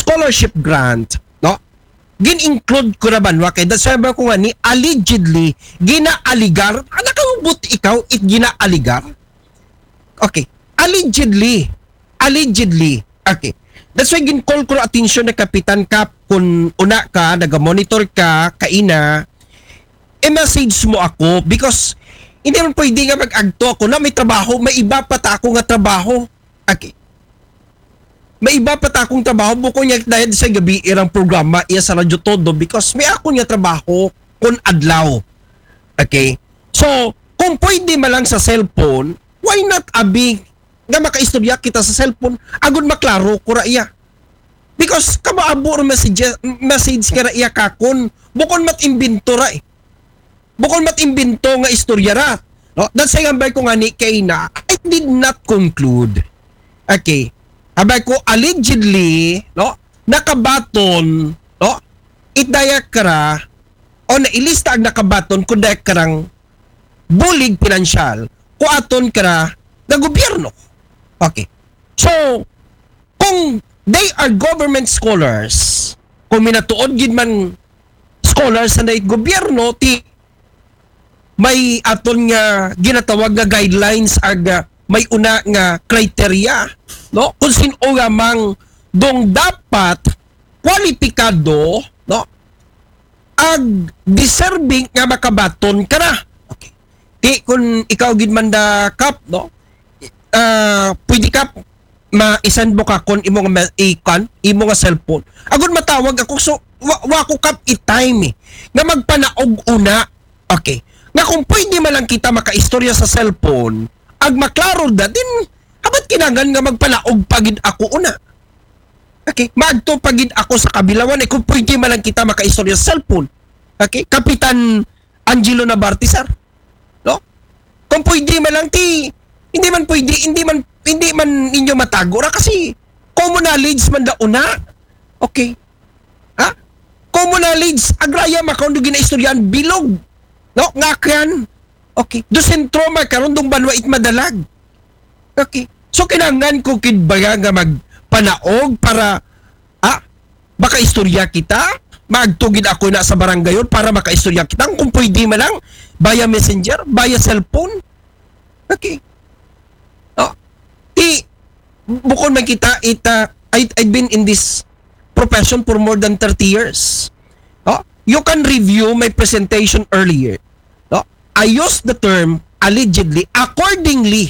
scholarship grant, no? Gin-include ko na banwa kay sabi ko nga ni allegedly ginaaligar. Nakahubot ikaw it ginaaligar? Okay. Allegedly. Okay. That's why gin-call ko attention na Kapitan Kap kung una ka, naga-monitor ka, kaina, i-message mo ako because hindi man pwede nga mag-agto ako na may trabaho, may iba pa ta ako nga trabaho. Okay. May iba pa ta akong trabaho, buko niya dahil sa gabi irang programa iya sa Radyo Todo because may ako niya trabaho kung adlaw. Okay? So, kung pwede malang sa cellphone, why not abi nga makaistorya kita sa cellphone agud maklaro ko ra iya. Because kamaabo message ka ra iya kakon, bukon mat-imbento ra eh. Bukod mat-imbento nga istorya ra. No? That's why ambay ko nga ni kay na, I did not conclude. Okay. Ambay ko allegedly, no, nakabaton, no, itdayak kara, o nailista ang nakabaton kung dayak karang bulig pinansyal, kung aton kara na gobyerno. Okay. So, kung they are government scholars, kung minatuod gid man scholars na gobyerno, may aton nga ginatawag nga guidelines ag may una nga criteria, no, kung sino nga mang dong dapat kwalipikado, no, ag deserving nga makabaton ka na. Okay. Di kung ikaw gid man da Kap, no, pwede ka maisan mo ka kung imo nga cellphone agud matawag ako so wa ko Kap i-time eh nga magpanaog una. Okay. Nga kung pwede man lang kita makaistorya sa cellphone, ag maklaro da, din, habat kinangan nga magpalaog pagid ako una. Okay? Maagto pagid ako sa kabilawan, eh, kung pwede man lang kita makaistorya sa cellphone. Okay? Kapitan Angelo Navartizar. No? Kung pwede man lang, hindi man pwede, hindi man ninyo matago ra kasi common knowledge man da una. Okay? Ha? Common knowledge, agraya makaon do ginaistoryan bilog. No, nga kan. Okay. Do sentro karon dong banwa it madalag. Okay. So kinahanglan ko kid baya nga magpanaog para makaistorya kita, maagtugid ako na sa barangayon para makaistorya kita kung pwede man lang via messenger, via cellphone. Okay. Oh. Bukod man kita I've been in this profession for more than 30 years. Oh. You can review my presentation earlier. No? I used the term allegedly, accordingly.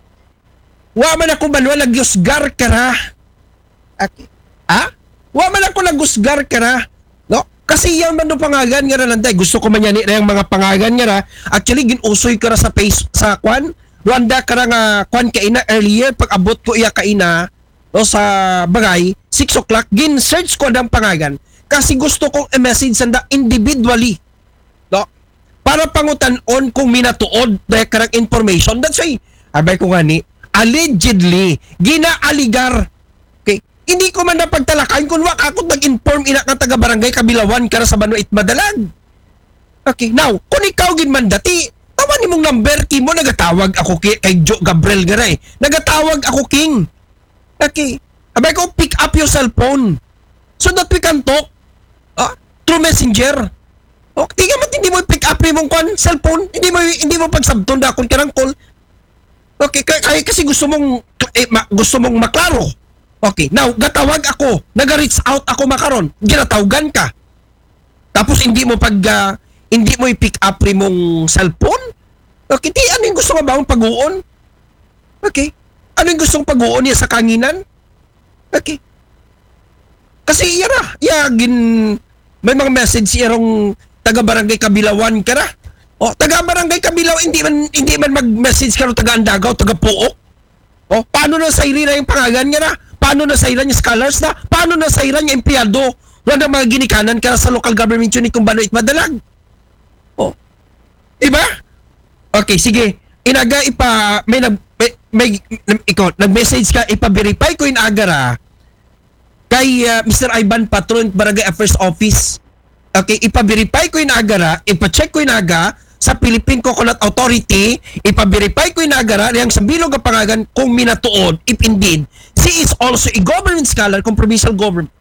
Wa man ako banwa nagyusgar kara. Okay. Wa man ako nagyusgar kara. No? Kasi yan man do pangagan nga nanday. Gusto ko man yan yung mga pangagan nga. Actually ginusoy kara sa face sa kwan. Ruanda kara nga kwan kaina earlier pag abot ko iya kaina no sa bagay 6 o'clock gin search ko ang pangagan. Kasi gusto kong i-message sanda individually. No? Para pangutan-on kung minatuod dahil karang information. That's why, abay ko nga ni, allegedly, ginaaligar. Okay? Hindi ko man napagtalakayin kung wak ako nag-inform ina ka taga-barangay Kabilawan kara sa Banuit Madalag. Okay, now, kung ikaw ginman dati, tawan mong number, Kim mo, nagatawag ako kay Joe Gabriel Garay. Nagatawag ako, King. Okay. Abay ko, pick up your cellphone. So that we can talk. Through messenger. Okay, hindi mo pick up mong cellphone, hindi mo pagsabton da kun karang call. Okay, kaya kasi gusto mong maklaro. Okay, now gatawag ako, naga-reach out ako makaron, ginatawagan ka. Tapos hindi mo i-pick up mong cellphone? Okay, ano yung gusto mo ba mong pag-uon? Okay. Ano yung gustong pag-uon niya sa kanginan? Okay. Kasi may mga message irong taga-barangay Kabilawan ka na. O, taga-barangay Kabilaw, hindi man mag-message ka ng taga-Andagaw, taga-Puok. O, paano na sa irira yung pangalan niya na? Paano na sa irira yung scholars na? Paano na sa irira yung empleyado? Wala na mga ginikanan ka na sa local government unit kung Banuit Madalag. O, diba? Okay, sige. Inaga nag-message ka, ipa-verify ko inagara kay Mr. Ivan Patron, Barangay Affairs Office. Okay, ipa-verify ko inagara, ipa-check ko inaga sa Philippine Coconut Authority, ipa-verify ko inagara yang sa bilog ang pangagan kung minatuod, if indeed, she is also a government scholar kung provincial government